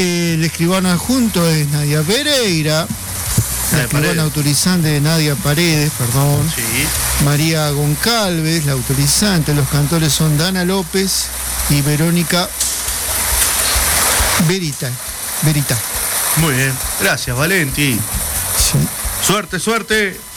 El escribano adjunto es Nadia Pereira. La escribana autorizante de Nadia Paredes, perdón. Sí. María Goncalves, la autorizante. Los cantores son Dana López y Verónica Verita. Muy bien. Gracias, Valenti. Sí. Suerte, suerte.